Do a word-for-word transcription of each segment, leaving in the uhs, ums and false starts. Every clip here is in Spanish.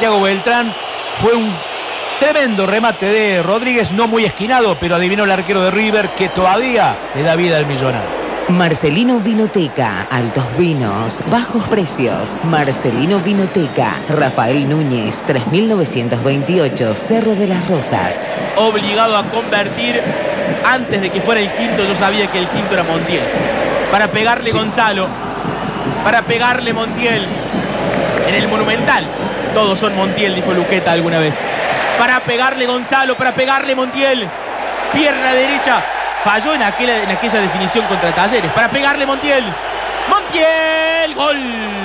Santiago Beltrán. Fue un tremendo remate de Rodríguez, no muy esquinado, pero adivinó el arquero de River que todavía le da vida al millonario. Marcelino Vinoteca, altos vinos, bajos precios. Marcelino Vinoteca, Rafael Núñez, tres mil novecientos veintiocho, Cerro de las Rosas. Obligado a convertir antes de que fuera el quinto, yo sabía que el quinto era Montiel. Para pegarle sí. Gonzalo, para pegarle Montiel en el Monumental. Todos son Montiel, dijo Luqueta alguna vez. Para pegarle Gonzalo, para pegarle Montiel. Pierna derecha. Falló en aquella, en aquella definición contra Talleres. Para pegarle Montiel. Montiel. Gol.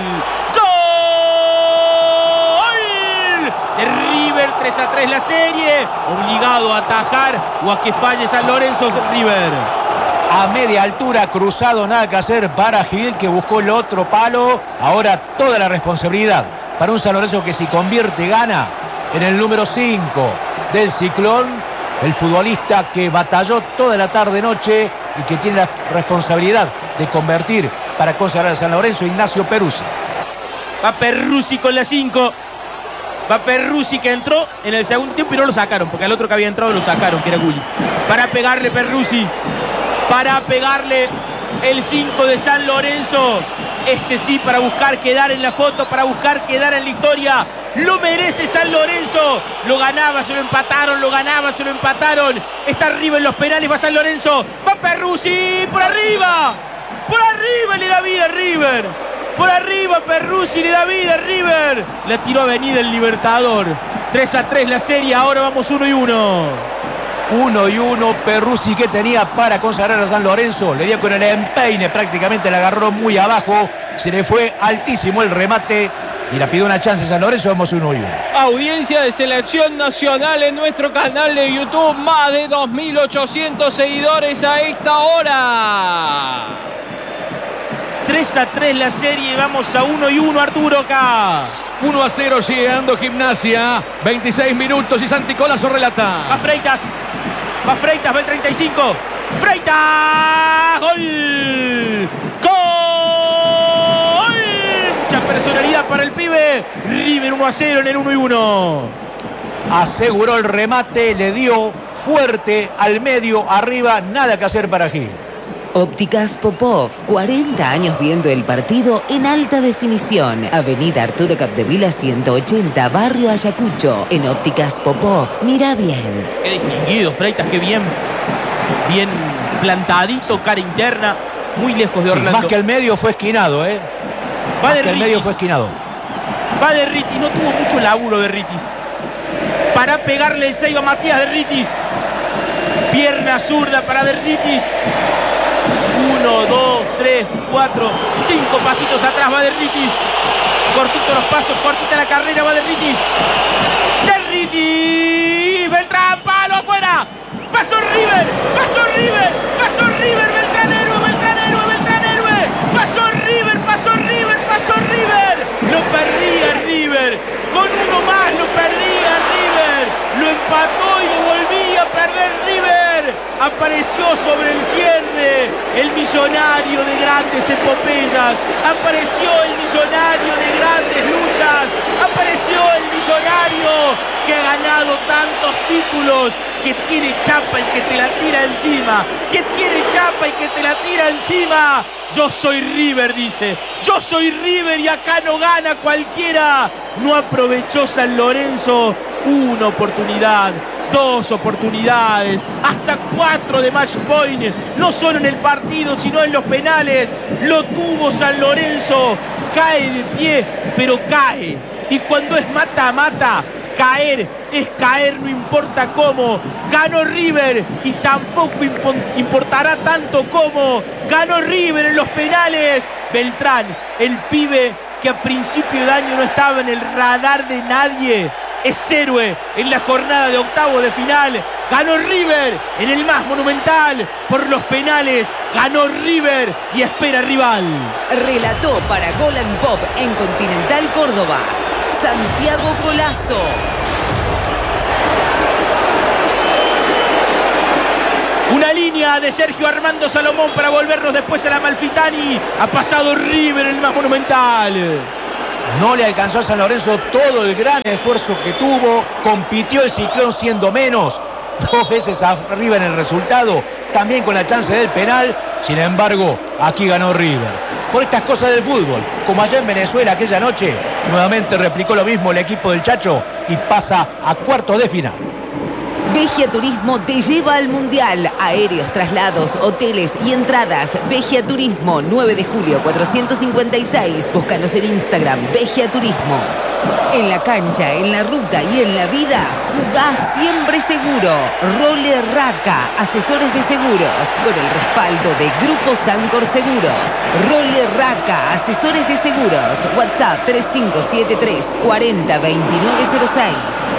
Gol. De River, tres a tres la serie. Obligado a atajar o a que falle San Lorenzo River. A media altura, cruzado, nada que hacer para Gil, que buscó el otro palo. Ahora toda la responsabilidad para un San Lorenzo que si convierte gana en el número cinco del Ciclón. El futbolista que batalló toda la tarde-noche y que tiene la responsabilidad de convertir para consagrar a San Lorenzo, Ignacio Peruzzi. Va Peruzzi con la cinco. Va Peruzzi que entró en el segundo tiempo y no lo sacaron, porque al otro que había entrado lo sacaron, que era Gulli. Para pegarle Peruzzi. Para pegarle el cinco de San Lorenzo. Este sí, para buscar quedar en la foto, para buscar quedar en la historia. Lo merece San Lorenzo. Lo ganaba, se lo empataron, lo ganaba, se lo empataron. Está arriba en los penales, va San Lorenzo. Va Peruzzi, por arriba. Por arriba le da vida a River. Por arriba Peruzzi le da vida a River. La tiró Avenida el Libertador. tres a tres la serie, ahora vamos uno y uno. Uno y uno, Peruzzi que tenía para consagrar a San Lorenzo. Le dio con el empeine, prácticamente la agarró muy abajo. Se le fue altísimo el remate. Y la pidió una chance San Lorenzo, vamos uno y uno. Audiencia de Selección Nacional en nuestro canal de YouTube. Más de dos mil ochocientos seguidores a esta hora. tres a tres la serie, vamos a uno y uno, Arturo acá. uno a cero llegando Gimnasia. veintiséis minutos y Santi Colazo relata. Va Freitas. Va Freitas, va el treinta y cinco. Freitas. Gol. Gol. Mucha personalidad para el pibe. River uno a cero en el uno y uno. Aseguró el remate, le dio fuerte al medio, arriba, nada que hacer para Gil. Ópticas Popov, cuarenta años viendo el partido en alta definición. Avenida Arturo Capdevila ciento ochenta, Barrio Ayacucho. En Ópticas Popov, mira bien. Qué distinguido, Freitas, qué bien. Bien plantadito, cara interna, muy lejos de Orlando. Sí, más que el medio fue esquinado, ¿eh? Va más de que el Ritis. medio fue esquinado. Va de Ritis, no tuvo mucho laburo de Ritis. Para pegarle el seis a Matías de Ritis. Pierna zurda para de Ritis. Uno, dos, tres, cuatro, cinco pasitos atrás va Derritis. Cortito los pasos, cortita la carrera va Derritis. Derritis. Beltrán, palo afuera. Pasó River, pasó River, pasó River. Beltrán héroe, Beltrán héroe, Beltrán héroe. Pasó River, pasó River, pasó River. Lo perdía River. Con uno más lo perdía River. Lo empató y lo volvía a perder River. Apareció sobre el cierre el millonario de grandes epopeyas. Apareció el millonario de grandes luchas. Apareció el millonario que ha ganado tantos títulos, que tiene chapa y que te la tira encima. Que tiene chapa y que te la tira encima. Yo soy River, dice. Yo soy River y acá no gana cualquiera. No aprovechó San Lorenzo una oportunidad, dos oportunidades, hasta cuatro de match point, no solo en el partido, sino en los penales. Lo tuvo San Lorenzo, cae de pie, pero cae. Y cuando es mata-mata, caer es caer, no importa cómo. Ganó River y tampoco impo importará tanto cómo. Ganó River en los penales. Beltrán, el pibe que a principio de año no estaba en el radar de nadie, es héroe en la jornada de octavo de final. Ganó River en el más monumental por los penales. Ganó River y espera rival. Relató para Gol and Pop en Continental Córdoba, Santiago Colazo. Una línea de Sergio Armando Salomón para volvernos después a la Amalfitani. Ha pasado River en el más monumental. No le alcanzó a San Lorenzo todo el gran esfuerzo que tuvo. Compitió el Ciclón siendo menos. Dos veces arriba en el resultado. También con la chance del penal. Sin embargo, aquí ganó River. Por estas cosas del fútbol. Como allá en Venezuela aquella noche. Nuevamente replicó lo mismo el equipo del Chacho. Y pasa a cuartos de final. Vegia Turismo te lleva al Mundial. Aéreos, traslados, hoteles y entradas. Vegia Turismo, nueve de julio cuatrocientos cincuenta y seis. Búscanos en Instagram, Vegia Turismo. En la cancha, en la ruta y en la vida, jugás siempre seguro. Roller Raca, asesores de seguros, con el respaldo de Grupo Sancor Seguros. Roller Raca, asesores de seguros. WhatsApp tres cinco siete tres, cuarenta, veintinueve cero seis.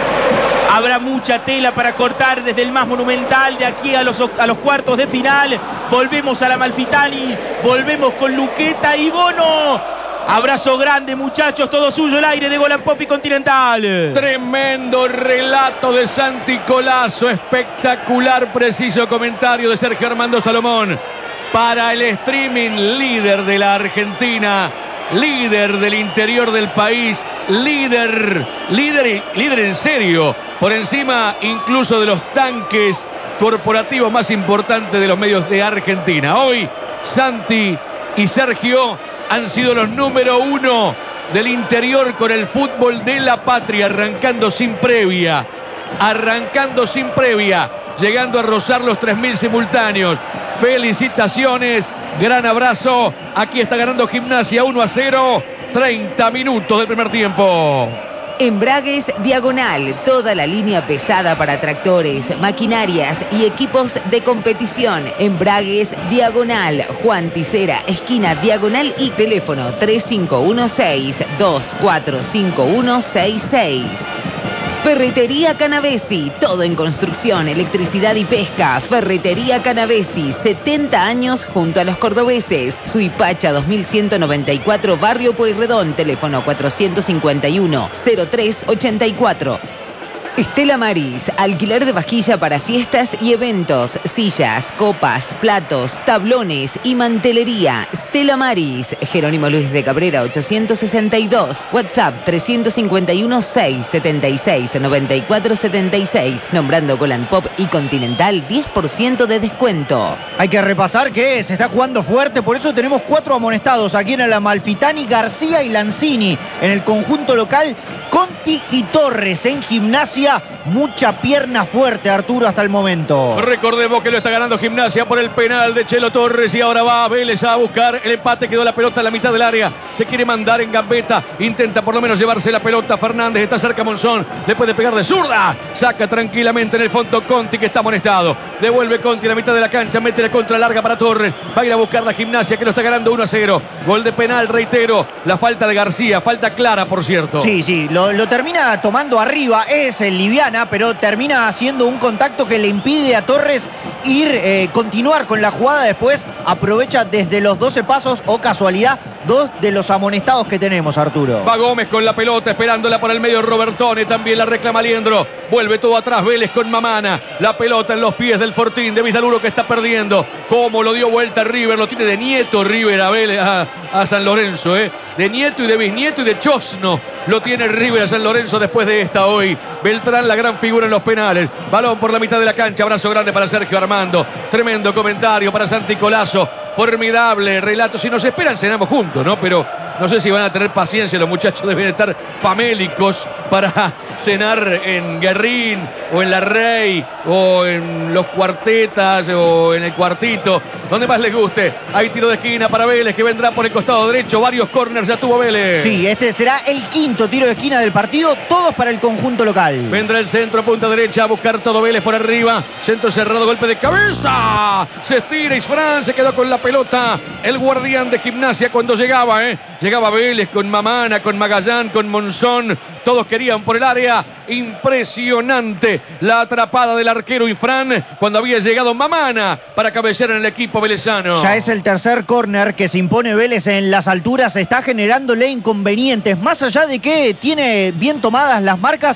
Habrá mucha tela para cortar desde el más monumental de aquí a los, a los cuartos de final. Volvemos a la Amalfitani, volvemos con Luqueta y Bono. Abrazo grande, muchachos, todo suyo el aire de Golan Pop y Continental. Tremendo relato de Santi Colazo, espectacular, preciso comentario de Sergio Armando Salomón. Para el streaming, líder de la Argentina, líder del interior del país, líder, líder, líder en serio, por encima incluso de los tanques corporativos más importantes de los medios de Argentina. Hoy, Santi y Sergio han sido los número uno del interior con el fútbol de la patria, arrancando sin previa, arrancando sin previa, llegando a rozar los tres mil simultáneos. Felicitaciones, gran abrazo. Aquí está ganando Gimnasia uno a cero, treinta minutos del primer tiempo. Embragues Diagonal, toda la línea pesada para tractores, maquinarias y equipos de competición. Embragues Diagonal, Juan Ticera, esquina Diagonal y teléfono tres cinco uno seis, dos cuatro cinco uno seis seis. Ferretería Canavesi, todo en construcción, electricidad y pesca. Ferretería Canavesi, setenta años junto a los cordobeses. Suipacha dos mil ciento noventa y cuatro, Barrio Pueyrredón, teléfono cuatrocientos cincuenta y uno, cero tres ochenta y cuatro. Stella Maris, alquiler de vajilla para fiestas y eventos, sillas, copas, platos, tablones y mantelería. Stella Maris, Jerónimo Luis de Cabrera ochocientos sesenta y dos, WhatsApp trescientos cincuenta y uno, seiscientos setenta y seis, noventa y cuatro setenta y seis, nombrando Golan Pop y Continental, diez por ciento de descuento. Hay que repasar que se está jugando fuerte, por eso tenemos cuatro amonestados aquí en el Amalfitani, García y Lanzini. En el conjunto local, Conti y Torres. En Gimnasia, mucha pierna fuerte, Arturo, hasta el momento. Recordemos que lo está ganando Gimnasia por el penal de Chelo Torres y ahora va Vélez a buscar el empate. Quedó la pelota en la mitad del área, se quiere mandar en gambeta, intenta por lo menos llevarse la pelota. Fernández, está cerca Monzón, le puede pegar de zurda, saca tranquilamente en el fondo Conti, que está amonestado. Devuelve Conti a la mitad de la cancha, mete la contra larga para Torres, va a ir a buscar la Gimnasia, que lo está ganando uno a cero. Gol de penal, reitero, la falta de García, falta clara, por cierto. Sí, sí, lo, lo termina tomando arriba, es el liviana, pero termina haciendo un contacto que le impide a Torres ir, eh, continuar con la jugada. Después aprovecha desde los doce pasos, o casualidad, dos de los amonestados que tenemos, Arturo. Va Gómez con la pelota, esperándola por el medio Robertone, también la reclama Liendro. Vuelve todo atrás Vélez con Mamana. La pelota en los pies del Fortín de Villaluro, que está perdiendo. Cómo lo dio vuelta River, lo tiene de nieto River a Vélez, a, a San Lorenzo, ¿eh? De nieto y de bisnieto y de chosno. Lo tiene River a San Lorenzo después de esta hoy. Beltrán, la gran figura en los penales. Balón por la mitad de la cancha. Abrazo grande para Sergio Armando. Tremendo comentario para Santi Colazo. Formidable relato. Si nos esperan, cenamos juntos, ¿no? Pero no sé si van a tener paciencia. Los muchachos deben estar famélicos para cenar en Guerrín o en La Rey o en los Cuartetas o en el Cuartito, donde más les guste. Hay tiro de esquina para Vélez, que vendrá por el costado derecho. Varios córners ya tuvo Vélez. Sí, este será el quinto tiro de esquina del partido, todos para el conjunto local. Vendrá el centro, punta derecha, a buscar todo Vélez por arriba. Centro cerrado, golpe de cabeza. Se estira Isfrán, se quedó con la pelota. El guardián de Gimnasia cuando llegaba, ¿eh? Llegaba Vélez con Mamana, con Magallán, con Monzón. Todos querían por el área. Impresionante la atrapada del arquero Ifrán cuando había llegado Mamana para cabecear en el equipo velezano. Ya es el tercer córner que se impone Vélez en las alturas. Está generándole inconvenientes. Más allá de que tiene bien tomadas las marcas,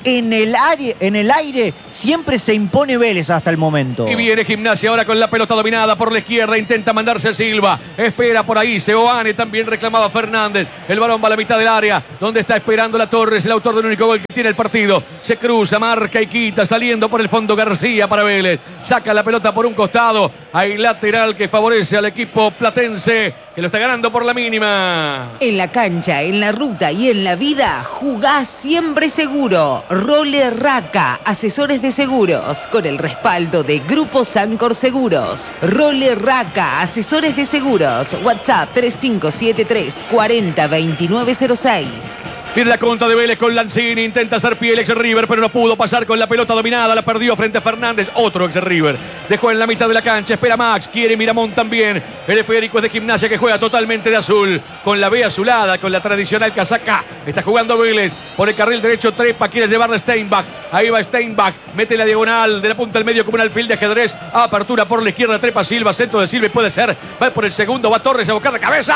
en el aire, en el aire siempre se impone Vélez hasta el momento. Y viene Gimnasia ahora con la pelota dominada por la izquierda. Intenta mandarse a Silva. Espera por ahí. Seoane también reclamaba Fernández. El balón va a la mitad del área. Donde está esperando la Torres, el autor del único gol que tiene el partido. Se cruza, marca y quita. Saliendo por el fondo García para Vélez. Saca la pelota por un costado. Hay lateral que favorece al equipo platense, que lo está ganando por la mínima. En la cancha, en la ruta y en la vida, jugá siempre seguro. Role Raca, asesores de seguros, con el respaldo de Grupo Sancor Seguros. Role Raca, asesores de seguros. WhatsApp tres cinco siete tres, cuarenta, veintinueve cero seis. Viene la contra de Vélez con Lanzini. Intenta hacer pie el ex River, pero no pudo pasar con la pelota dominada. La perdió frente a Fernández. Otro ex River. Dejó en la mitad de la cancha. Espera Max. Quiere Miramón también. El esférico es de Gimnasia, que juega totalmente de azul. Con la B azulada, con la tradicional casaca. Está jugando Vélez. Por el carril derecho trepa. Quiere llevarle a Steinbach. Ahí va Steinbach. Mete la diagonal de la punta al medio como un alfil de ajedrez. Apertura por la izquierda. Trepa Silva. Centro de Silva. Puede ser. Va por el segundo. Va Torres a buscar la cabeza.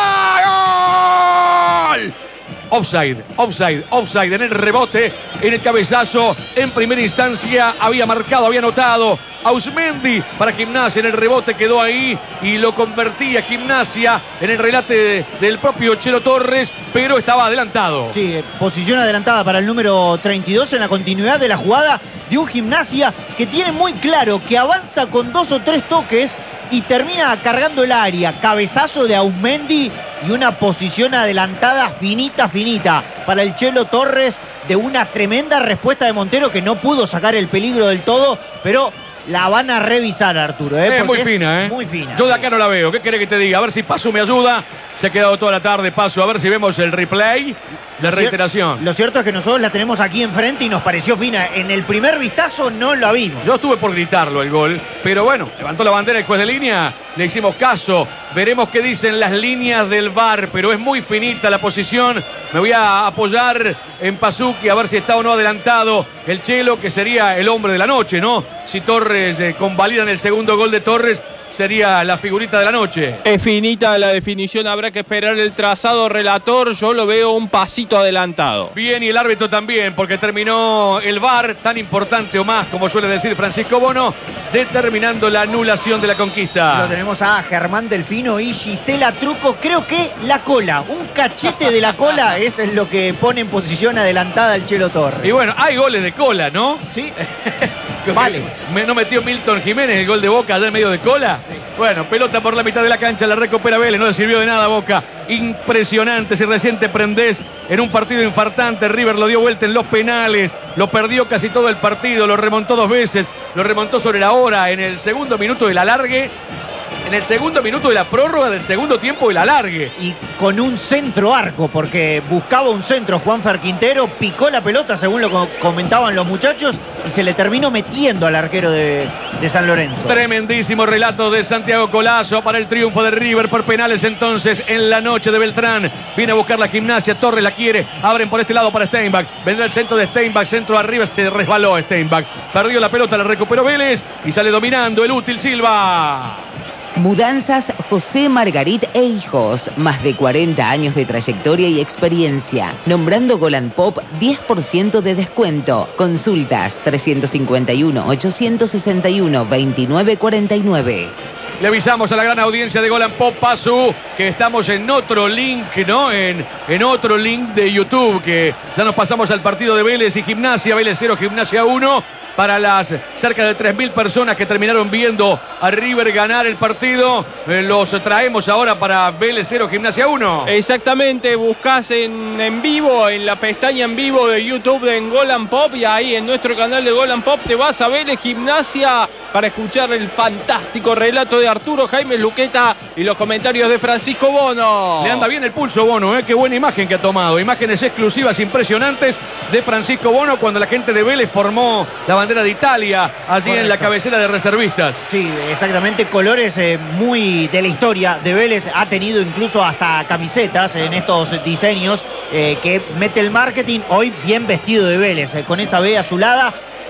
¡Gol! Offside, offside, offside en el rebote, en el cabezazo. En primera instancia había marcado, había anotado Ausmendi para Gimnasia. En el rebote quedó ahí y lo convertía Gimnasia en el relate del propio Chelo Torres, pero estaba adelantado. Sí, posición adelantada para el número treinta y dos en la continuidad de la jugada de un Gimnasia que tiene muy claro que avanza con dos o tres toques y termina cargando el área. Cabezazo de Ausmendi y una posición adelantada finita, finita para el Chelo Torres, de una tremenda respuesta de Montero, que no pudo sacar el peligro del todo, pero la van a revisar, Arturo. ¿eh? Es muy es fina, ¿eh? Muy fina. Yo de acá no la veo. ¿Qué quiere que te diga? A ver si Paso me ayuda. Se ha quedado toda la tarde Paso. A ver si vemos el replay de reiteración. Lo cierto es que nosotros la tenemos aquí enfrente y nos pareció fina. En el primer vistazo no la vimos. Yo estuve por gritarlo el gol, pero bueno, levantó la bandera el juez de línea, le hicimos caso. Veremos qué dicen las líneas del V A R, pero es muy finita la posición. Me voy a apoyar en Pasuki a ver si está o no adelantado el Chelo, que sería el hombre de la noche, ¿no? Si Torres eh, convalidan el segundo gol de Torres, sería la figurita de la noche. Es finita la definición, habrá que esperar el trazado relator. Yo lo veo un pasito adelantado. Bien, y el árbitro también, porque terminó el V A R, tan importante o más, como suele decir Francisco Bono, determinando la anulación de la conquista. Lo tenemos a Germán Delfino y Gisela Truco. Creo que la cola, un cachete de la cola es lo que pone en posición adelantada el Chelo Torres. Y bueno, hay goles de cola, ¿no? Sí. Vale. Me, ¿No metió Milton Jiménez el gol de Boca allá en medio de cola? Sí. Bueno, pelota por la mitad de la cancha, la recupera Vélez, no le sirvió de nada Boca. Impresionante, si recién te prendés en un partido infartante. River lo dio vuelta en los penales, lo perdió casi todo el partido, lo remontó dos veces, lo remontó sobre la hora en el segundo minuto del alargue. En el segundo minuto de la prórroga del segundo tiempo del alargue. Y con un centro arco, porque buscaba un centro Juanfer Quintero, picó la pelota según lo comentaban los muchachos y se le terminó metiendo al arquero de, de San Lorenzo. Tremendísimo relato de Santiago Collazo para el triunfo de River por penales entonces en la noche de Beltrán. Viene a buscar la Gimnasia, Torres la quiere, abren por este lado para Steinbach. Vendrá el centro de Steinbach, centro arriba, se resbaló Steinbach. Perdió la pelota, la recuperó Vélez y sale dominando el útil Silva. Mudanzas José Margarit e Hijos. Más de cuarenta años de trayectoria y experiencia. Nombrando Golan Pop, diez por ciento de descuento. Consultas trescientos cincuenta y uno, ochocientos sesenta y uno, veintinueve cuarenta y nueve. Le avisamos a la gran audiencia de Golan Pop Pasu que estamos en otro link, ¿no? En, en otro link de YouTube, que ya nos pasamos al partido de Vélez y Gimnasia. Vélez cero, Gimnasia uno. Para las cerca de tres mil personas que terminaron viendo a River ganar el partido, eh, los traemos ahora para Vélez cero, Gimnasia uno. Exactamente, buscás en, en vivo, en la pestaña en vivo de YouTube de en Golan Pop, y ahí en nuestro canal de Golan Pop te vas a Vélez Gimnasia para escuchar el fantástico relato de Arturo Jaime Luqueta y los comentarios de Francisco Bono. Le anda bien el pulso Bono, ¿eh? Qué buena imagen que ha tomado. Imágenes exclusivas impresionantes de Francisco Bono cuando la gente de Vélez formó la bandera de Italia allí. Correcto. En la cabecera de reservistas. Sí, exactamente, colores eh, muy de la historia de Vélez. Ha tenido incluso hasta camisetas en estos diseños eh, que mete el marketing. Hoy bien vestido de Vélez, eh, con esa B azulada.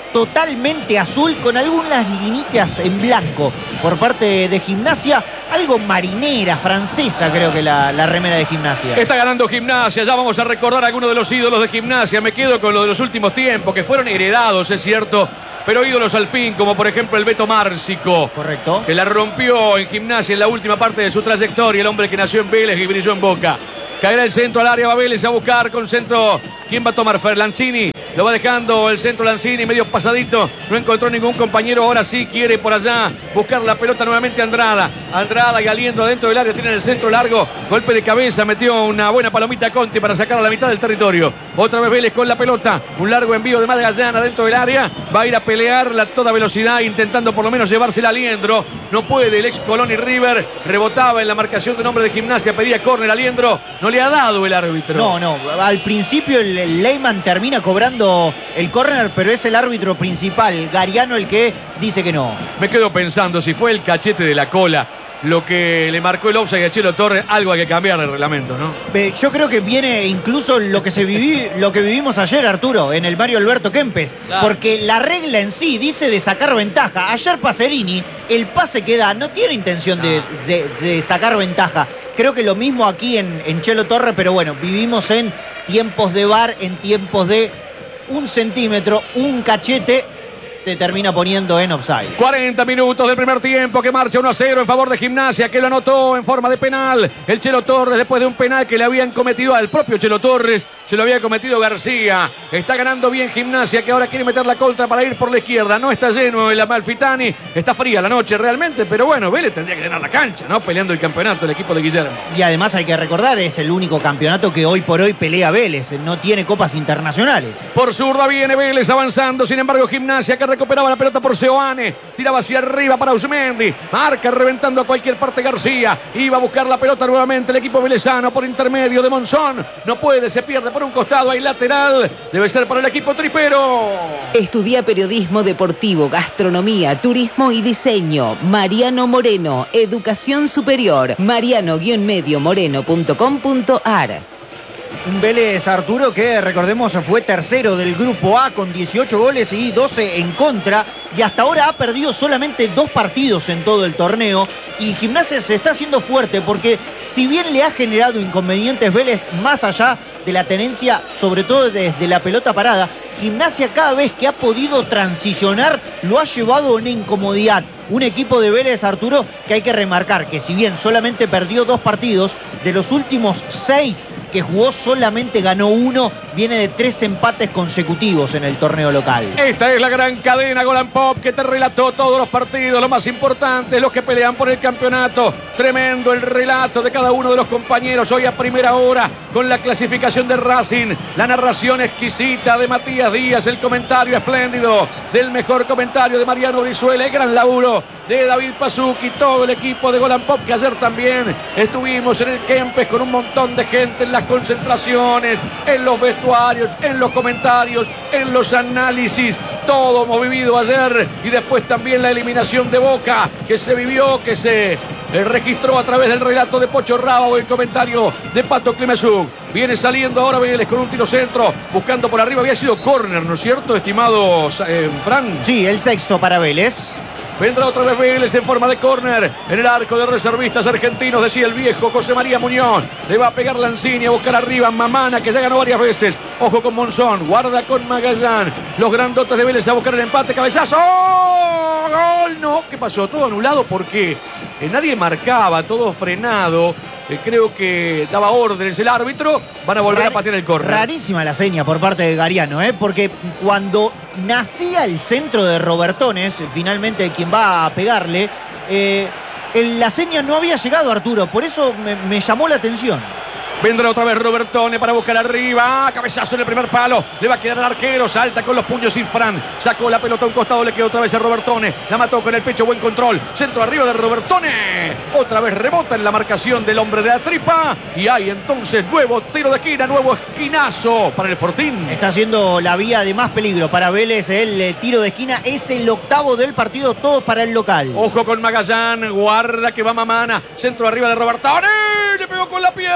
totalmente azul con algunas linitas en blanco por parte de Gimnasia. Algo marinera, francesa, creo que la, la remera de Gimnasia. Está ganando Gimnasia, ya vamos a recordar algunos de los ídolos de Gimnasia. Me quedo con lo de los últimos tiempos, que fueron heredados, es cierto, pero ídolos al fin, como por ejemplo el Beto Márcico. Correcto. Que la rompió en Gimnasia en la última parte de su trayectoria, el hombre que nació en Vélez y brilló en Boca. Caerá el centro al área, va Vélez a buscar con centro. ¿Quién va a tomar? Fer Lanzini. Lo va dejando el centro Lanzini, medio pasadito. No encontró ningún compañero. Ahora sí quiere por allá buscar la pelota nuevamente Andrada. Andrada y Aliendro adentro del área. Tiene el centro largo. Golpe de cabeza. Metió una buena palomita a Conti para sacar a la mitad del territorio. Otra vez Vélez con la pelota. Un largo envío de Magallana dentro del área. Va a ir a pelearla a toda velocidad, intentando por lo menos llevársela a Aliendro. No puede el ex Colón y River. Rebotaba en la marcación de un hombre de Gimnasia. Pedía córner Aliendro. No le ha dado el árbitro. No, no. Al principio el, el Leyman termina cobrando el córner, pero es el árbitro principal, Gariano, el que dice que no. Me quedo pensando, si fue el cachete de la cola lo que le marcó el offside a Chelo Torres, algo hay que cambiar del reglamento, ¿no? Yo creo que viene incluso lo que, se viví, lo que vivimos ayer, Arturo, en el Mario Alberto Kempes. Claro. Porque la regla en sí dice de sacar ventaja. Ayer Pacerini, el pase que da, no tiene intención de, de, de sacar ventaja. Creo que lo mismo aquí en, en Chelo Torres, pero bueno, vivimos en tiempos de V A R, en tiempos de un centímetro, un cachete, te termina poniendo en offside. cuarenta minutos del primer tiempo, que marcha uno a cero en favor de Gimnasia, que lo anotó en forma de penal el Chelo Torres, después de un penal que le habían cometido al propio Chelo Torres, se lo había cometido García. Está ganando bien Gimnasia, que ahora quiere meter la contra para ir por la izquierda. No está lleno el Amalfitani, está fría la noche realmente, pero bueno, Vélez tendría que llenar la cancha, ¿no? Peleando el campeonato el equipo de Guillermo. Y además hay que recordar, es el único campeonato que hoy por hoy pelea Vélez, no tiene copas internacionales. Por zurda viene Vélez avanzando, sin embargo Gimnasia, que recuperaba la pelota por Seoane, tiraba hacia arriba para Usmendi, marca reventando a cualquier parte García, iba a buscar la pelota nuevamente el equipo velezano por intermedio de Monzón, no puede, se pierde por un costado, hay lateral, debe ser para el equipo tripero. Estudia periodismo deportivo, gastronomía, turismo y diseño. Mariano Moreno, educación superior, mariano guion medio moreno punto com punto ar. Un Vélez, Arturo, que recordemos fue tercero del grupo A con dieciocho goles y doce en contra, y hasta ahora ha perdido solamente dos partidos en todo el torneo, y Gimnasia se está haciendo fuerte porque si bien le ha generado inconvenientes Vélez más allá de la tenencia, sobre todo desde la pelota parada, Gimnasia cada vez que ha podido transicionar lo ha llevado a una incomodidad. Un equipo de Vélez, Arturo, que hay que remarcar que si bien solamente perdió dos partidos, de los últimos seis que jugó solamente ganó uno, viene de tres empates consecutivos en el torneo local. Esta es la gran cadena Golan Pop que te relató todos los partidos, los más importantes, los que pelean por el campeonato. Tremendo el relato de cada uno de los compañeros hoy a primera hora con la clasificación de Racing, la narración exquisita de Matías Díaz, el comentario espléndido del mejor comentario de Mariano Brizuela, el gran laburo de David Pasuki, todo el equipo de Golan Pop, que ayer también estuvimos en el Kempes con un montón de gente en las concentraciones, en los vestuarios, en los comentarios, en los análisis, todo hemos vivido ayer, y después también la eliminación de Boca que se vivió, que se eh, registró a través del relato de Pocho Raba o el comentario de Pato Clemesú. Viene saliendo ahora Vélez con un tiro centro, buscando por arriba, había sido córner, ¿no es cierto, estimado eh, Fran? Sí, el sexto para Vélez. Vendrá otra vez Vélez en forma de córner en el arco de reservistas argentinos, decía el viejo José María Muñoz. Le va a pegar Lanzini, a buscar arriba Mamana, que ya ganó varias veces. Ojo con Monzón, guarda con Magallán. Los grandotes de Vélez a buscar el empate, cabezazo. ¡Oh! ¡Gol! No, ¿qué pasó? Todo anulado porque eh, nadie marcaba, todo frenado. Eh, creo que daba órdenes el árbitro. Van a volver Rar a patear el córner. Rarísima la seña por parte de Gariano, ¿eh? Porque cuando nacía el centro de Robertones, finalmente quien va a pegarle, eh, la seña no había llegado, Arturo. Por eso me, me llamó la atención. Vendrá otra vez Robertone para buscar arriba. Cabezazo en el primer palo. Le va a quedar al arquero. Salta con los puños Infran. Sacó la pelota a un costado. Le quedó otra vez a Robertone. La mató con el pecho. Buen control. Centro arriba de Robertone. Otra vez rebota en la marcación del hombre de la tripa. Y hay entonces nuevo tiro de esquina. Nuevo esquinazo para el Fortín. Está haciendo la vía de más peligro para Vélez. El tiro de esquina es el octavo del partido. Todo para el local. Ojo con Magallán. Guarda que va Mamana. Centro arriba de Robertone. Le pegó con la pierna.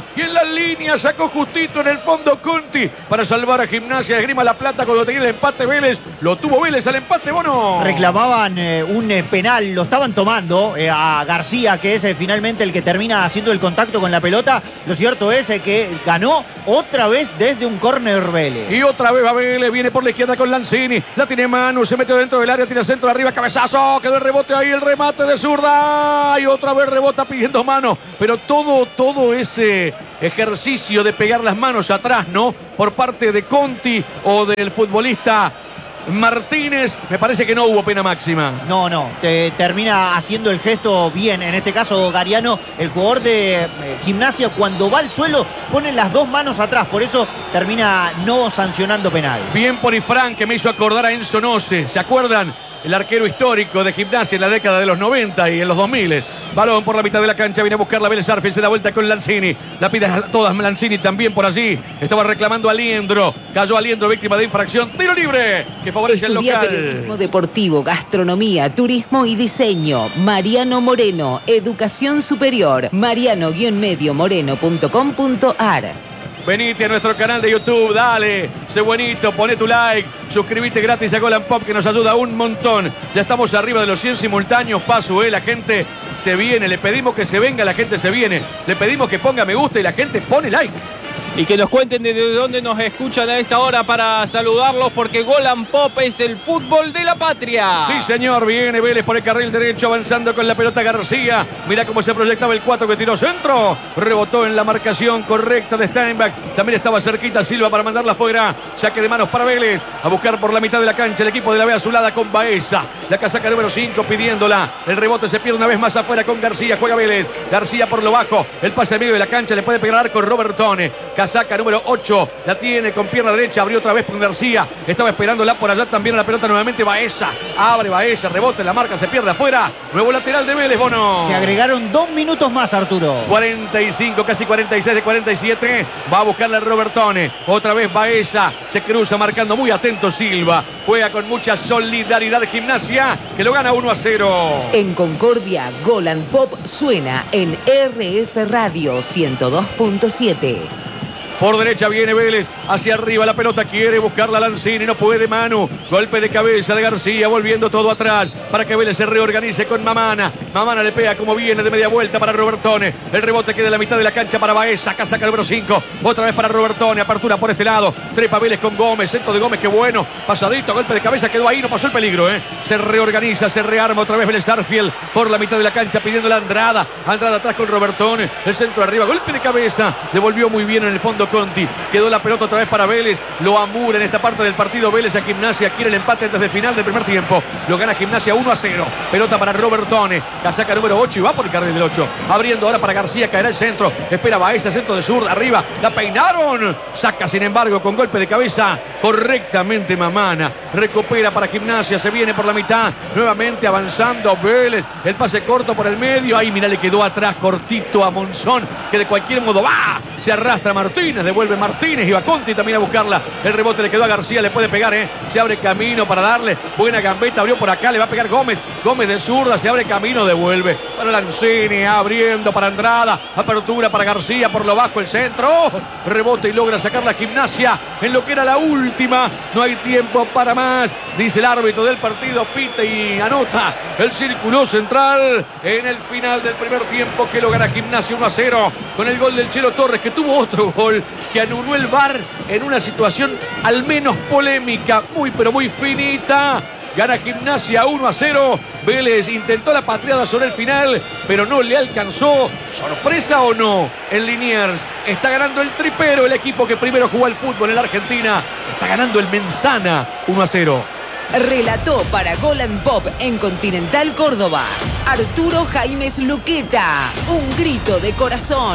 y en la línea sacó justito en el fondo Conti para salvar a Gimnasia de Esgrima La Plata cuando tenía el empate Vélez. Lo tuvo Vélez al empate, Bono. Reclamaban eh, un eh, penal, lo estaban tomando eh, a García, que es eh, finalmente el que termina haciendo el contacto con la pelota. Lo cierto es eh, que ganó otra vez desde un córner Vélez. Y otra vez va Vélez, viene por la izquierda con Lanzini, la tiene Manu, se metió dentro del área, tira centro arriba, cabezazo, quedó el rebote ahí, el remate de zurda, y otra vez rebota pidiendo mano, pero todo, todo ese ejercicio de pegar las manos atrás, ¿no? Por parte de Conti o del futbolista Martínez, me parece que no hubo pena máxima. No, no, te, termina haciendo el gesto bien. En este caso, Gariano, el jugador de eh, Gimnasia, cuando va al suelo, pone las dos manos atrás. Por eso termina no sancionando penal. Bien por Ifrán, que me hizo acordar a Enzo Noce. ¿Se acuerdan? El arquero histórico de Gimnasia en la década de los noventa y en los dos mil. Balón por la mitad de la cancha, viene a buscar la Vélez Arfield, se da vuelta con Lanzini. La pide a todas Lanzini también por allí. Estaba reclamando a Liendro. Cayó a Liendro, víctima de infracción. Tiro libre que favorece al Estudia local. periodismo deportivo, gastronomía, turismo y diseño. Mariano Moreno, educación superior. mariano medio moreno punto com punto ar. Venite a nuestro canal de YouTube, dale, sé buenito, poné tu like, suscríbete gratis a Golan Pop que nos ayuda un montón. Ya estamos arriba de los cien simultáneos, paso, eh, la gente se viene, le pedimos que se venga, la gente se viene, le pedimos que ponga me gusta y la gente pone like. Y que nos cuenten desde dónde nos escuchan a esta hora para saludarlos, porque Golan Pop es el fútbol de la patria. Sí, señor, viene Vélez por el carril derecho, avanzando con la pelota García. Mira cómo se proyectaba el cuatro que tiró centro. Rebotó en la marcación correcta de Steinbach. También estaba cerquita Silva para mandarla afuera. Saque de manos para Vélez. A buscar por la mitad de la cancha el equipo de la B azulada con Baeza. La casaca número cinco pidiéndola. El rebote se pierde una vez más afuera con García. Juega Vélez. García por lo bajo. El pase al medio de la cancha le puede pegar al arco Robertone. Casaca número ocho, la tiene con pierna derecha, abrió otra vez con García, estaba esperándola por allá también a la pelota nuevamente Baeza, abre Baeza, rebote, la marca se pierde afuera, nuevo lateral de Vélez, Bono. Se agregaron dos minutos más, Arturo. cuarenta y cinco, casi cuarenta y seis de cuarenta y siete, va a buscarle a Robertone, otra vez Baeza, se cruza marcando muy atento Silva, juega con mucha solidaridad de Gimnasia, que lo gana uno a cero. En Concordia, Golan Pop suena en R F Radio ciento dos punto siete. Por derecha viene Vélez, hacia arriba la pelota, quiere buscarla Lanzini, no puede Manu, golpe de cabeza de García, volviendo todo atrás, para que Vélez se reorganice con Mamana, Mamana le pega como viene de media vuelta para Robertone, el rebote queda en la mitad de la cancha para Baeza, casaca número cinco, otra vez para Robertone, apertura por este lado, trepa Vélez con Gómez, centro de Gómez, qué bueno, pasadito, golpe de cabeza, quedó ahí, no pasó el peligro, ¿eh? Se reorganiza, se rearma otra vez Vélez Arfield, por la mitad de la cancha pidiendo la Andrada, Andrada atrás con Robertone, el centro arriba, golpe de cabeza, devolvió muy bien en el fondo Conti, quedó la pelota otra vez para Vélez, lo amura en esta parte del partido Vélez a Gimnasia, quiere el empate antes del final del primer tiempo, lo gana Gimnasia uno a cero, pelota para Robertone, casaca número ocho y va por el carril del ocho, abriendo ahora para García, caerá el centro, espera Baeza, centro de zurda, arriba, la peinaron, saca sin embargo con golpe de cabeza, correctamente Mamana, recupera para Gimnasia, se viene por la mitad, nuevamente avanzando Vélez, el pase corto por el medio, ahí mira le quedó atrás cortito a Monzón, que de cualquier modo va, se arrastra Martínez, devuelve Martínez y va Conti también a buscarla, el rebote le quedó a García, le puede pegar, ¿eh? Se abre camino para darle, buena gambeta, abrió por acá, le va a pegar Gómez, Gómez de zurda, se abre camino, devuelve para Lanzini, abriendo para Andrada, apertura para García, por lo bajo el centro, rebote y logra sacar la Gimnasia en lo que era la última, no hay tiempo para más, dice el árbitro del partido, pita y anota el círculo central en el final del primer tiempo que lo gana Gimnasia uno a cero, con el gol del Chelo Torres, que tuvo otro gol que anuló el V A R en una situación al menos polémica, muy pero muy finita. Gana Gimnasia uno a cero. Vélez intentó la patriada sobre el final, pero no le alcanzó. ¿Sorpresa o no? En Liniers está ganando el tripero, el equipo que primero jugó al fútbol en la Argentina. Está ganando el Menzana uno a cero. Relató para Golan Pop en Continental Córdoba, Arturo Jaimes Luqueta. Un grito de corazón.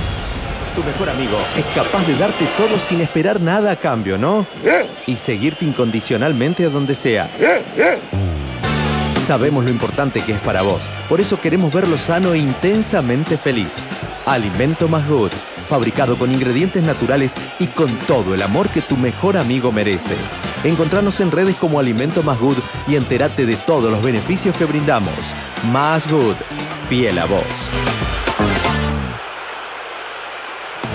Tu mejor amigo es capaz de darte todo sin esperar nada a cambio, ¿no? Y seguirte incondicionalmente a donde sea. Sabemos lo importante que es para vos. Por eso queremos verlo sano e intensamente feliz. Alimento Más Good. Fabricado con ingredientes naturales y con todo el amor que tu mejor amigo merece. Encontranos en redes como Alimento Más Good y entérate de todos los beneficios que brindamos. Más Good. Fiel a vos.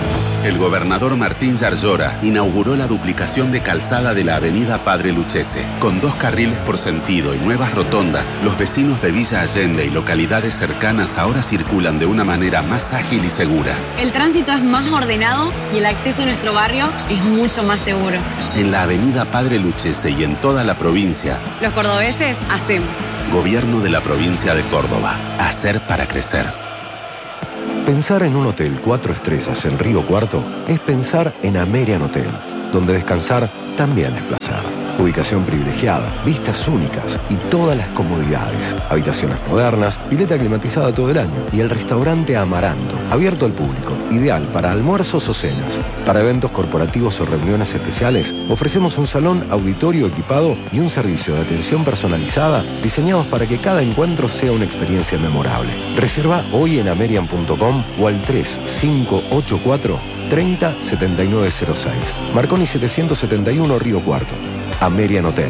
El gobernador Martín Yarlora inauguró la duplicación de calzada de la avenida Padre Lucchese. Con dos carriles por sentido y nuevas rotondas, los vecinos de Villa Allende y localidades cercanas ahora circulan de una manera más ágil y segura. El tránsito es más ordenado y el acceso a nuestro barrio es mucho más seguro. En la avenida Padre Lucchese y en toda la provincia, Los cordobeses hacemos. Gobierno de la provincia de Córdoba. Hacer para crecer. Pensar en un hotel cuatro estrellas en Río Cuarto es pensar en Amerian Hotel, donde descansar también es placer. Ubicación privilegiada, vistas únicas y todas las comodidades. Habitaciones modernas, pileta climatizada todo el año y el restaurante Amaranto, abierto al público, ideal para almuerzos o cenas. Para eventos corporativos o reuniones especiales, ofrecemos un salón auditorio equipado y un servicio de atención personalizada diseñados para que cada encuentro sea una experiencia memorable. Reserva hoy en amerian punto com o al tres cinco ocho cuatro treinta setenta y nueve cero seis. Marconi setecientos setenta y uno Río Cuarto. Amerian Hotel.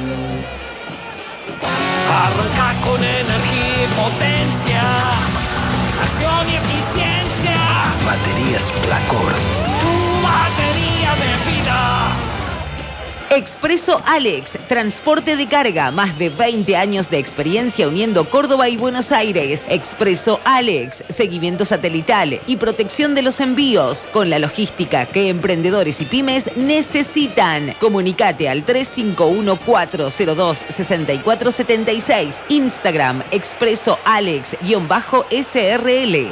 Arranca con energía y potencia, acción y eficiencia. Baterías Placor. Tu batería de vida. Expreso Alex, transporte de carga, más de veinte años de experiencia uniendo Córdoba y Buenos Aires. Expreso Alex, seguimiento satelital y protección de los envíos, con la logística que emprendedores y pymes necesitan. Comunicate al tres cinco uno cuatro cero dos seis cuatro siete seis, Instagram Expreso Alex-S R L.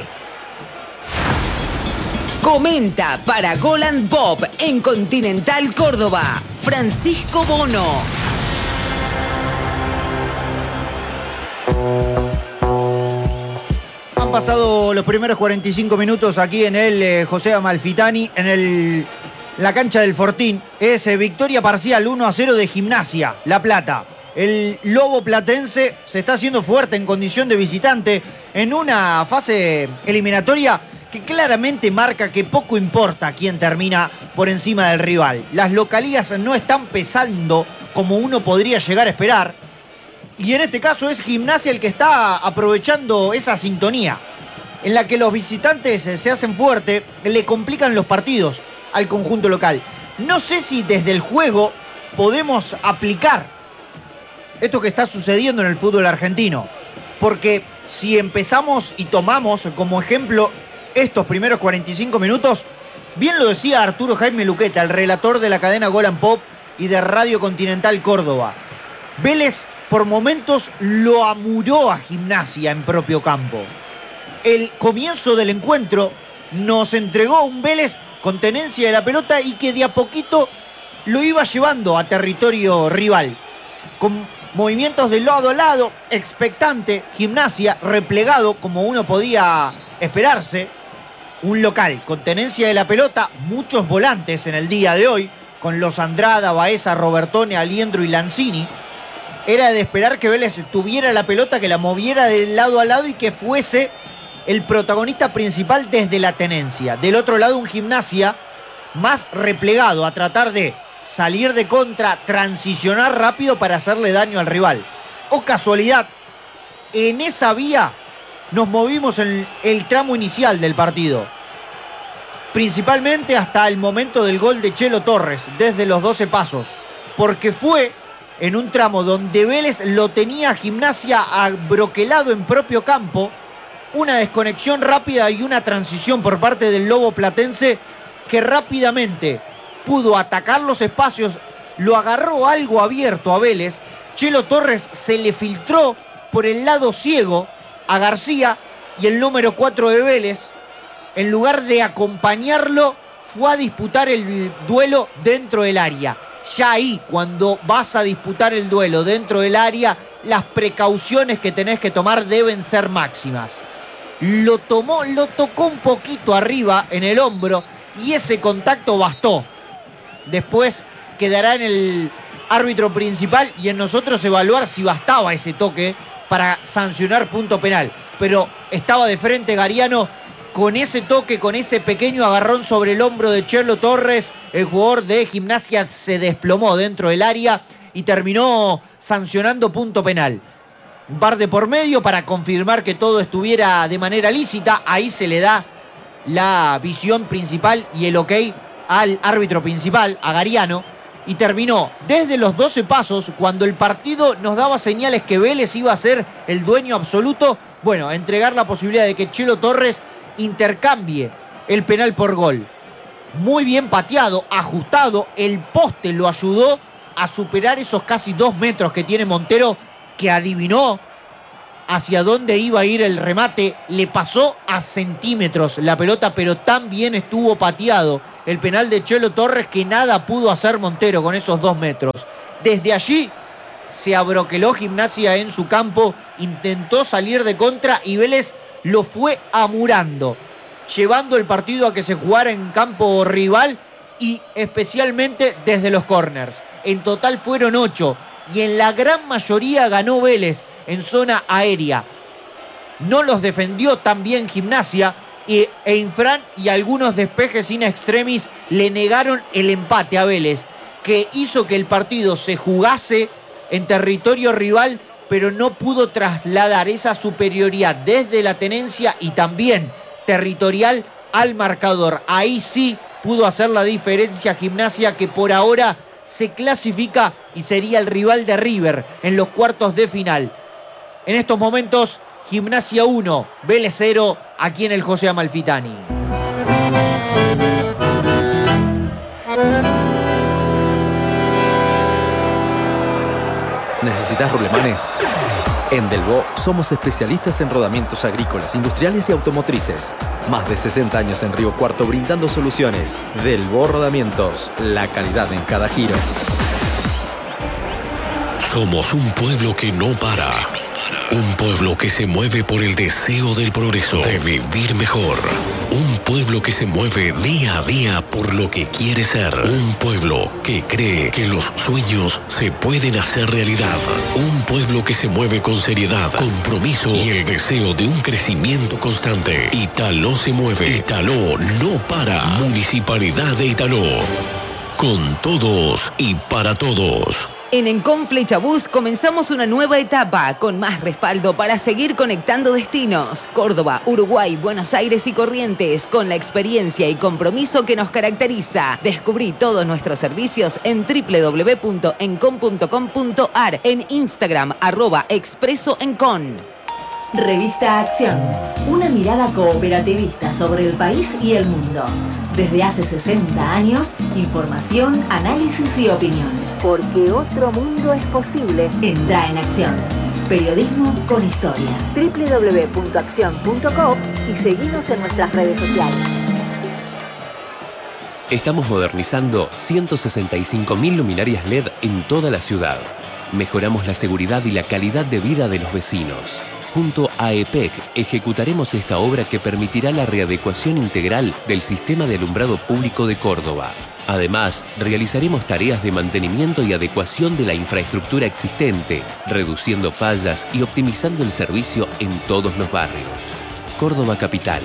Comenta para Golan Pop en Continental Córdoba, Francisco Bono. Han pasado los primeros cuarenta y cinco minutos aquí en el eh, José Amalfitani, en el, la cancha del Fortín. Es eh, victoria parcial uno a cero de Gimnasia, La Plata. El Lobo Platense se está haciendo fuerte en condición de visitante en una fase eliminatoria que claramente marca que poco importa quién termina por encima del rival. Las localías no están pesando como uno podría llegar a esperar. Y en este caso es Gimnasia el que está aprovechando esa sintonía en la que los visitantes se hacen fuerte, le complican los partidos al conjunto local. No sé si desde el juego podemos aplicar esto que está sucediendo en el fútbol argentino. Porque si empezamos y tomamos como ejemplo estos primeros cuarenta y cinco minutos, bien lo decía Arturo Jaime Luqueta, el relator de la cadena Golan Pop y de Radio Continental Córdoba. Vélez por momentos lo amuró a Gimnasia en propio campo. El comienzo del encuentro nos entregó un Vélez con tenencia de la pelota y que de a poquito lo iba llevando a territorio rival. Con movimientos de lado a lado, expectante, Gimnasia replegado como uno podía esperarse. Un local con tenencia de la pelota, muchos volantes en el día de hoy, con los Andrada, Baeza, Robertone, Aliendro y Lanzini. Era de esperar que Vélez tuviera la pelota, que la moviera de lado a lado y que fuese el protagonista principal desde la tenencia. Del otro lado, un Gimnasia más replegado a tratar de salir de contra, transicionar rápido para hacerle daño al rival. O casualidad, en esa vía nos movimos en el tramo inicial del partido. Principalmente hasta el momento del gol de Chelo Torres, desde los doce pasos. Porque fue en un tramo donde Vélez lo tenía Gimnasia abroquelado en propio campo. Una desconexión rápida y una transición por parte del Lobo Platense que rápidamente pudo atacar los espacios. Lo agarró algo abierto a Vélez. Chelo Torres se le filtró por el lado ciego a García y el número cuatro de Vélez, en lugar de acompañarlo, fue a disputar el duelo dentro del área. Ya ahí, cuando vas a disputar el duelo dentro del área, las precauciones que tenés que tomar deben ser máximas. Lo tomó, lo tocó un poquito arriba en el hombro y ese contacto bastó. Después quedará en el árbitro principal y en nosotros evaluar si bastaba ese toque para sancionar punto penal. Pero estaba de frente Gariano con ese toque, con ese pequeño agarrón sobre el hombro de Chelo Torres. El jugador de Gimnasia se desplomó dentro del área y terminó sancionando punto penal. Un par de por medio para confirmar que todo estuviera de manera lícita. Ahí se le da la visión principal y el ok al árbitro principal, a Gariano, y terminó desde los doce pasos, cuando el partido nos daba señales que Vélez iba a ser el dueño absoluto, bueno, entregar la posibilidad de que Chelo Torres intercambie el penal por gol. Muy bien pateado, ajustado, el poste lo ayudó a superar esos casi dos metros que tiene Montero, que adivinó hacia dónde iba a ir el remate, le pasó a centímetros la pelota, pero tan bien estuvo pateado el penal de Chelo Torres que nada pudo hacer Montero con esos dos metros. Desde allí se abroqueló Gimnasia en su campo, intentó salir de contra y Vélez lo fue amurando, llevando el partido a que se jugara en campo rival y especialmente desde los corners. En total fueron ocho y en la gran mayoría ganó Vélez en zona aérea. No los defendió tan bien Gimnasia y, e Infran y algunos despejes in extremis le negaron el empate a Vélez, que hizo que el partido se jugase en territorio rival, pero no pudo trasladar esa superioridad desde la tenencia y también territorial al marcador. Ahí sí pudo hacer la diferencia Gimnasia, que por ahora se clasifica y sería el rival de River en los cuartos de final. En estos momentos, Gimnasia uno, Vélez cero, aquí en el José Amalfitani. ¿Necesitas rulemanes? En Delvaux somos especialistas en rodamientos agrícolas, industriales y automotrices. Más de sesenta años en Río Cuarto brindando soluciones. Delvaux Rodamientos, la calidad en cada giro. Somos un pueblo que no para. Un pueblo que se mueve por el deseo del progreso, de vivir mejor. Un pueblo que se mueve día a día por lo que quiere ser. Un pueblo que cree que los sueños se pueden hacer realidad. Un pueblo que se mueve con seriedad, compromiso y el deseo de un crecimiento constante. Italó se mueve. Italó no para. Municipalidad de Italó. Con todos y para todos. En Encon Flechabús comenzamos una nueva etapa con más respaldo para seguir conectando destinos. Córdoba, Uruguay, Buenos Aires y Corrientes, con la experiencia y compromiso que nos caracteriza. Descubrí todos nuestros servicios en doble u doble u doble u punto encon punto com punto a r, en Instagram arroba expreso encon. Revista Acción, una mirada cooperativista sobre el país y el mundo. Desde hace sesenta años, información, análisis y opinión. Porque otro mundo es posible. Entra en Acción. Periodismo con historia. doble u doble u doble u punto acción punto com y seguinos en nuestras redes sociales. Estamos modernizando ciento sesenta y cinco mil luminarias L E D en toda la ciudad. Mejoramos la seguridad y la calidad de vida de los vecinos. Junto a E P E C ejecutaremos esta obra que permitirá la readecuación integral del sistema de alumbrado público de Córdoba. Además, realizaremos tareas de mantenimiento y adecuación de la infraestructura existente, reduciendo fallas y optimizando el servicio en todos los barrios. Córdoba Capital.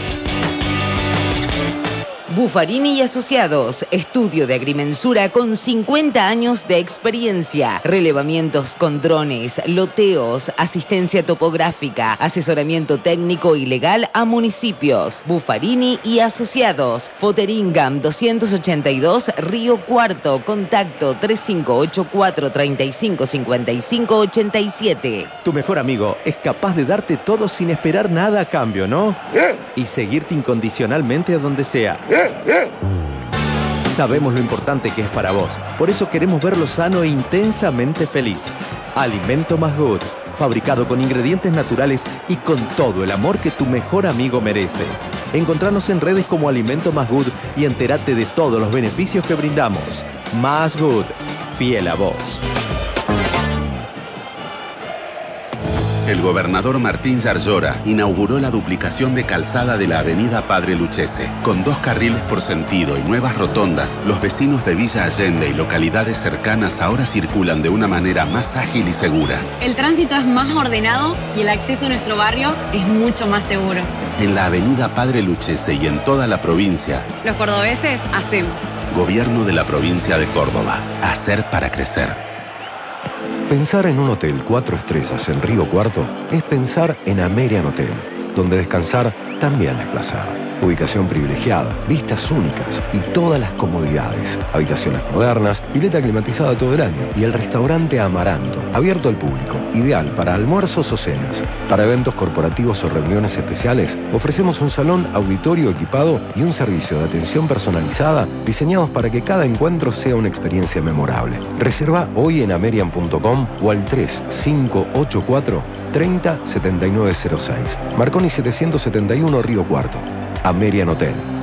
Buffarini y Asociados, estudio de agrimensura con cincuenta años de experiencia, relevamientos con drones, loteos, asistencia topográfica, asesoramiento técnico y legal a municipios. Buffarini y Asociados, Foteringam doscientos ochenta y dos, Río Cuarto, contacto tres cinco ocho cuatro, tres cinco cinco cinco, ocho siete. Tu mejor amigo es capaz de darte todo sin esperar nada a cambio, ¿no? Y seguirte incondicionalmente a donde sea. Sabemos lo importante que es para vos, por eso queremos verlo sano e intensamente feliz. Alimento Más Good, fabricado con ingredientes naturales y con todo el amor que tu mejor amigo merece. Encontranos en redes como Alimento Más Good y entérate de todos los beneficios que brindamos. Más Good, fiel a vos. El gobernador Martín Yarlora inauguró la duplicación de calzada de la avenida Padre Lucchese. Con dos carriles por sentido y nuevas rotondas, los vecinos de Villa Allende y localidades cercanas ahora circulan de una manera más ágil y segura. El tránsito es más ordenado y el acceso a nuestro barrio es mucho más seguro. En la avenida Padre Lucchese y en toda la provincia, Los cordobeses hacemos. Gobierno de la provincia de Córdoba. Hacer para crecer. Pensar en un hotel cuatro estrellas en Río Cuarto es pensar en Amerian Hotel, donde descansar también es placer. Ubicación privilegiada, vistas únicas y todas las comodidades. Habitaciones modernas, pileta climatizada todo el año y el restaurante Amaranto, abierto al público, ideal para almuerzos o cenas. Para eventos corporativos o reuniones especiales, ofrecemos un salón auditorio equipado y un servicio de atención personalizada diseñados para que cada encuentro sea una experiencia memorable. Reserva hoy en amerian punto com o al tres cinco ocho cuatro, treinta, setenta y nueve cero seis. Marconi setecientos setenta y uno, Río Cuarto. Amerian Hotel.